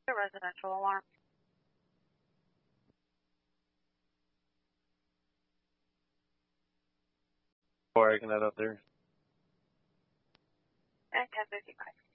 a residential alarm. Flagging that up there. And 1055.